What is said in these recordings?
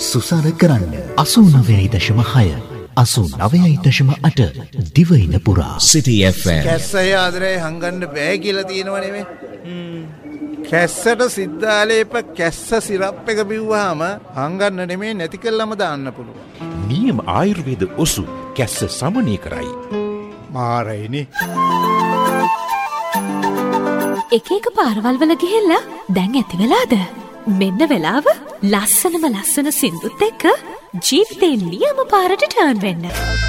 සුසර කරන්න 89.6 89.8 දිවයින පුරා City FM. කැස්සය ආදරේ හංගන්න බෑ කියලා තියෙනව නෙමෙයි. කැස්සට සිද්ධාලේප කැස්ස සිරප් එක බිව්වහම හංගන්න නෙමෙයි නැති කළාම දාන්න පුළුවන්. නියම ආයුර්වේද ඔසු කැස්ස සමනය කරයි. මාරයිනේ. එක එක පාරවල් වල ගිහිල්ලා දැන් ඇති වෙලාද? මෙන්න වෙලාව ලස්සන සින්දුත් එක්ක ජීවිතේ නියම පාරට ටර්න් වෙන්න.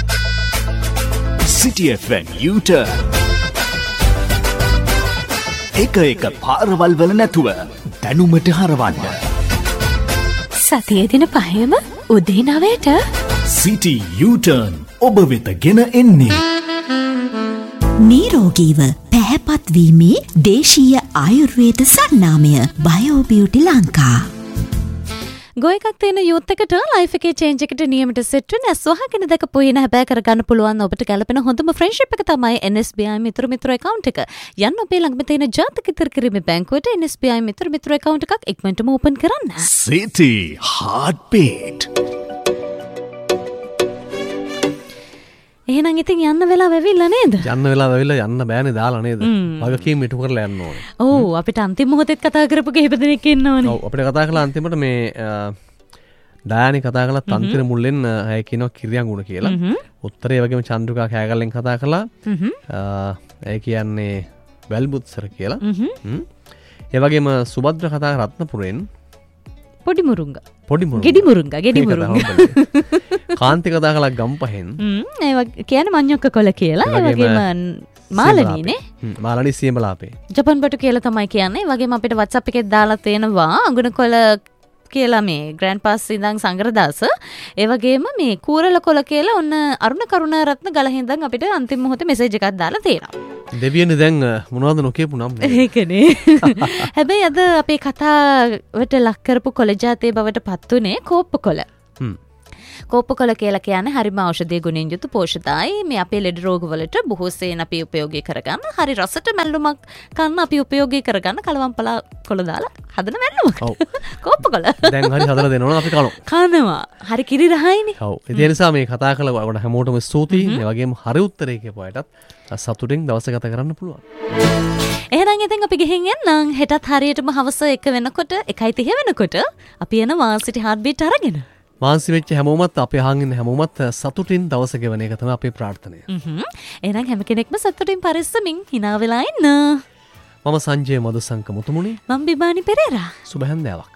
City FM U-turn. එක පාරවල් වල නැතුව දැනුමට හරවන්න. සතියේ දින පහේම උදේ 9ට City U-turn ඔබ වෙත ගෙන එන්නේ. නිරෝගීව පැහැපත් වීමේ දේශීය ආයුර්වේද සන්නාමය බයෝ බියුටි ලංකා. ගොයකක් තියෙන යූත් එකට ලයිෆ් එකේ චේන්ජ් එකට නියමිත සෙට් වෙන ඇස්වහගෙන දැකපු ඉන හැබැයි කරගන්න පුළුවන් ඔබට ගැලපෙන හොඳම ෆ්‍රෙන්ඩ්ෂිප් එක තමයි NSBI මිත්‍ර account එක. යන්න ඔබේ ළඟම තියෙන ජාතක ඉතර කිරීමේ බැංකුවට NSBI මිත්‍ර account එකක් ඉක්මනටම ඕපන් කරන්න. City Heartbeat. එහෙනම් ඉතින් යන්න වෙලාව ඇවිල්ලා නේද? යන්න වෙලාව ඇවිල්ලා යන්න බෑනේ දාලා නේද? වගකීම් ඉටු කරලා යන්න ඕනේ. ඔව් අපිට අන්තිම මොහොතේත් කතා කරපු කිහිප දෙනෙක් ඉන්නවනේ. ඔව් අපිට කතා කළා අන්තිමට මේ ඩයානි කතා කළා තන්තිර මුල්ලෙන් අය කියනවා කිරියංගුණ කියලා. උත්තරේ වගේම චන්ද්‍රිකා කෑගල්ලෙන් කතා කළා. අය කියන්නේ වැල්බුත්සර කියලා. ඒ වගේම සුබද්‍ර කතා රත්නපුරෙන් පොඩි මුරුංගා. ගෙඩි මුරුංගා. කාන්ති කතා කළා ගම්පහෙන්. ඒ කියන්නේ මඤ්ඤොක්ක කොළ කියලා. ඒ වගේම මාළනීනේ. මාළනී සියඹලාපේ. ජපන් බටු කියලා තමයි කියන්නේ. ඒ වගේම අපිට WhatsApp එකේ දාලා තියෙනවා අඟුණ කොළ කියලා මේ ග්‍රෑන්ඩ් පාස් ඉඳන් සංගරදාස. ඒ වගේම මේ කූරල කොළ කියලා ඔන්න අරුණ කරුණ රත්න ගලහින්දන් අපිට අන්තිම මොහොතේ මෙසේජ් එකක් දාලා තියෙනවා. දෙවියනේ දැන් මොනවද නොකියපු නම් ඒකනේ. හැබැයි අද අපේ කතාවට ලක් කරපු කොළ ජාතිය බවට පත් උනේ කෝප්ප කොළ. කෝප්ප කොළ කියලා කියන්නේ හරිම ඖෂධීය ගුණයෙන් යුතු පෝෂිතයි. මේ අපේ ලෙඩ රෝග වලට බොහෝ සෙයින් අපි උපයෝගී කරගන්න. හරි රසට මැල්ලුමක් කන්න අපි උපයෝගී කරගන්න කලවම්පලා කොළ දාලා හදන මැල්ලුමක්. ඔව්. කෝප්ප කොළ. දැන් හරි හදලා දෙනවනේ අපි කනවා. කනවා. හරි කිරි රහයිනේ. ඔව්. ඒ නිසා මේ කතා කළ වට හැමෝටම ස්තුතියි. ඒ වගේම හරි උත්තරේ කියපු අයටත් සතුටින් දවස ගත කරන්න පුළුවන්. එහෙනම් ඉතින් අපි ගිහින් එන්නම්. හෙටත් හරියටම හවස 1 වෙනකොට 1:30 වෙනකොට අපි යන City Heartbeat අරගෙන. මාන්සි වෙච්ච හැමෝමත් අපේ අහන් ඉන්න හැමෝමත් සතුටින් දවස ගෙවන එක තමයි අපේ ප්‍රාර්ථනය. එහෙනම් හැම කෙනෙක්ම සතුටින් පරිස්සමින් hina වෙලා ඉන්න. මම සංජය මදුසංක මුතුමුණි. මම බිබානි පෙරේරා. සුබ හැන්දෑවක්.